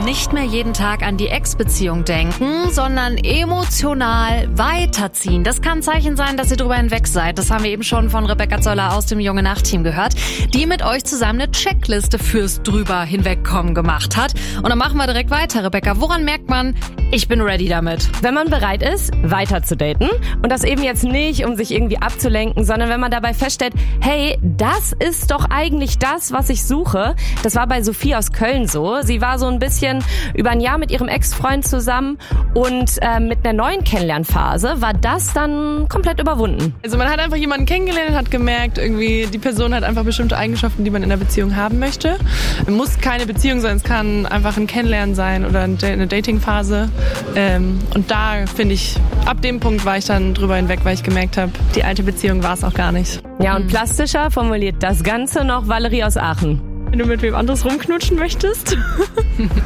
Nicht mehr jeden Tag an die Ex-Beziehung denken, sondern emotional weiterziehen. Das kann ein Zeichen sein, dass ihr drüber hinweg seid. Das haben wir eben schon von Rebecca Zoller aus dem Junge Nacht-Team gehört, die mit euch zusammen eine Checkliste fürs drüber hinwegkommen gemacht hat. Und dann machen wir direkt weiter, Rebecca. Woran merkt man, ich bin ready damit? Wenn man bereit ist, weiter zu daten und das eben jetzt nicht, um sich irgendwie abzulenken, sondern wenn man dabei feststellt, hey, das ist doch eigentlich das, was ich suche. Das war bei Sophie aus Köln so. Sie war so ein bisschen über ein Jahr mit ihrem Ex-Freund zusammen und mit einer neuen Kennenlernphase war das dann komplett überwunden. Also man hat einfach jemanden kennengelernt und hat gemerkt, irgendwie die Person hat einfach bestimmte Eigenschaften, die man in einer Beziehung haben möchte. Es muss keine Beziehung sein, es kann einfach ein Kennenlernen sein oder eine Datingphase. Und da finde ich, ab dem Punkt war ich dann drüber hinweg, weil ich gemerkt habe, die alte Beziehung war es auch gar nicht. Ja, und plastischer formuliert das Ganze noch Valerie aus Aachen. Wenn du mit wem anderes rumknutschen möchtest.